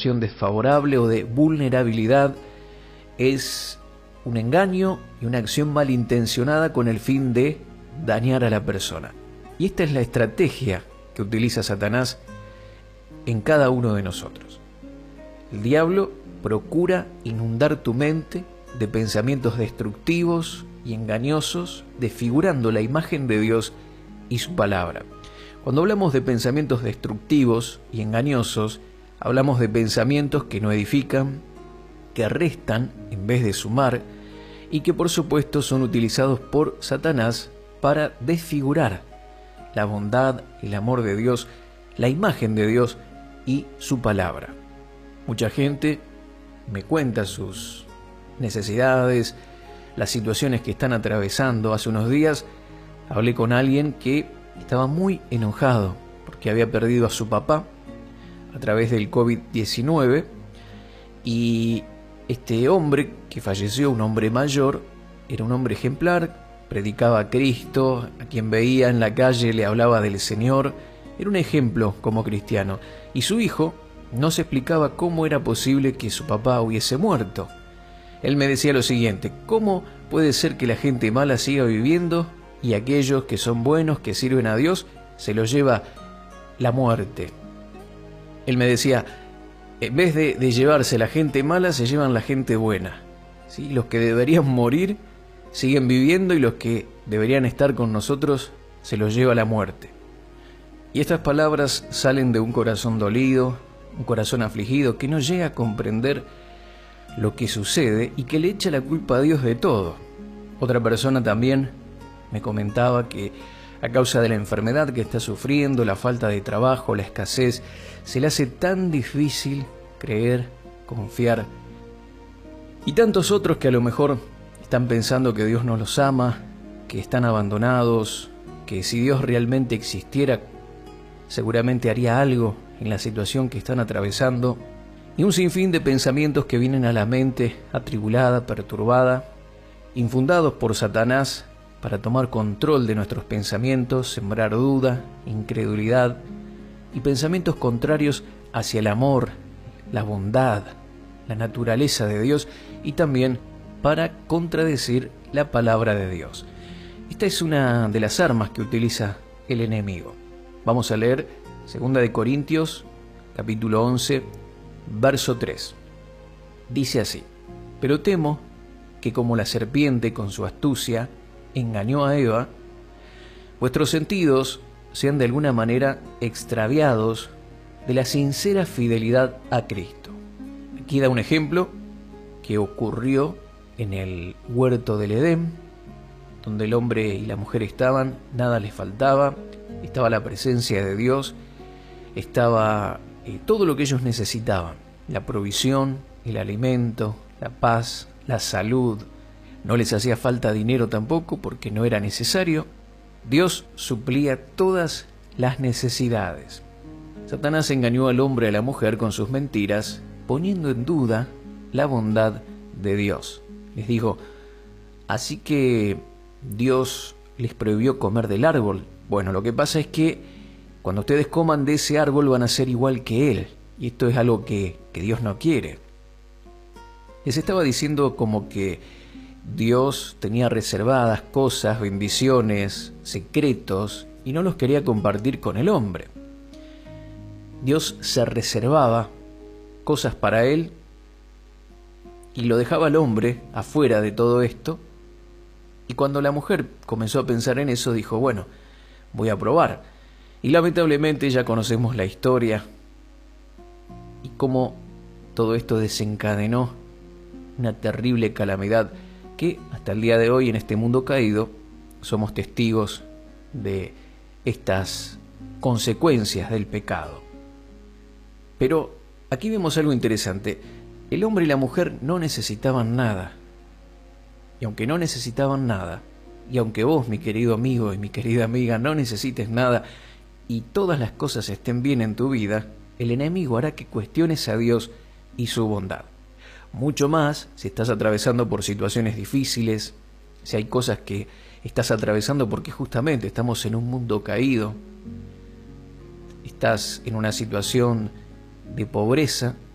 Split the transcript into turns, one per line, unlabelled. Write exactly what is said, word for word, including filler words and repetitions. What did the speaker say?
situación desfavorable o de vulnerabilidad es un engaño y una acción malintencionada con el fin de dañar a la persona. Y esta es la estrategia que utiliza Satanás en cada uno de nosotros. El diablo procura inundar tu mente de pensamientos destructivos y engañosos, desfigurando la imagen de Dios y su palabra. Cuando hablamos de pensamientos destructivos y engañosos, hablamos de pensamientos que no edifican, que restan en vez de sumar, y que por supuesto son utilizados por Satanás para desfigurar la bondad, el amor de Dios, la imagen de Dios y su palabra. Mucha gente me cuenta sus necesidades, las situaciones que están atravesando. Hace unos días hablé con alguien que estaba muy enojado porque había perdido a su papá a través del COVID diecinueve, y este hombre que falleció, un hombre mayor, era un hombre ejemplar, predicaba a Cristo, a quien veía en la calle le hablaba del Señor, era un ejemplo como cristiano, y su hijo no se explicaba cómo era posible que su papá hubiese muerto. Él me decía lo siguiente: ¿cómo puede ser que la gente mala siga viviendo y aquellos que son buenos, que sirven a Dios, se los lleva la muerte? Él me decía, en vez de, de llevarse la gente mala, se llevan la gente buena, ¿sí? Los que deberían morir siguen viviendo y los que deberían estar con nosotros se los lleva la muerte. Y estas palabras salen de un corazón dolido, un corazón afligido, que no llega a comprender lo que sucede y que le echa la culpa a Dios de todo. Otra persona también me comentaba que a causa de la enfermedad que está sufriendo, la falta de trabajo, la escasez, se le hace tan difícil creer, confiar. Y tantos otros que a lo mejor están pensando que Dios no los ama, que están abandonados, que si Dios realmente existiera, seguramente haría algo en la situación que están atravesando. Y un sinfín de pensamientos que vienen a la mente atribulada, perturbada, infundados por Satanás para tomar control de nuestros pensamientos, sembrar duda, incredulidad y pensamientos contrarios hacia el amor, la bondad, la naturaleza de Dios, y también para contradecir la palabra de Dios. Esta es una de las armas que utiliza el enemigo. Vamos a leer segunda de Corintios, capítulo once, verso tres. Dice así: pero temo que como la serpiente con su astucia engañó a Eva, vuestros sentidos sean de alguna manera extraviados de la sincera fidelidad a Cristo. Aquí da un ejemplo que ocurrió en el huerto del Edén, donde el hombre y la mujer estaban, nada les faltaba, estaba la presencia de Dios, estaba eh, todo lo que ellos necesitaban, la provisión, el alimento, la paz, la salud. No les hacía falta dinero tampoco porque no era necesario. Dios suplía todas las necesidades. Satanás engañó al hombre y a la mujer con sus mentiras, poniendo en duda la bondad de Dios. Les dijo, así que Dios les prohibió comer del árbol. Bueno, lo que pasa es que cuando ustedes coman de ese árbol van a ser igual que Él. Y esto es algo que, que Dios no quiere. Les estaba diciendo como que Dios tenía reservadas cosas, bendiciones, secretos, y no los quería compartir con el hombre. Dios se reservaba cosas para Él y lo dejaba al hombre afuera de todo esto. Y cuando la mujer comenzó a pensar en eso, dijo, bueno, voy a probar. Y lamentablemente ya conocemos la historia y cómo todo esto desencadenó una terrible calamidad que hasta el día de hoy en este mundo caído somos testigos de estas consecuencias del pecado. Pero aquí vemos algo interesante. El hombre y la mujer no necesitaban nada. Y aunque no necesitaban nada, y aunque vos, mi querido amigo y mi querida amiga, no necesites nada y todas las cosas estén bien en tu vida, el enemigo hará que cuestiones a Dios y su bondad. Mucho más si estás atravesando por situaciones difíciles, si hay cosas que estás atravesando porque justamente estamos en un mundo caído, estás en una situación de pobreza,